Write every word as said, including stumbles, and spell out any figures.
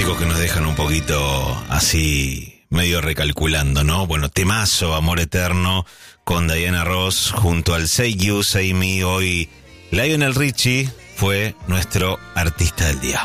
clásicos que nos dejan un poquito así, medio recalculando, ¿no? Bueno, temazo, Amor Eterno, con Diana Ross, junto al Say You, Say Me. Hoy Lionel Richie fue nuestro artista del día.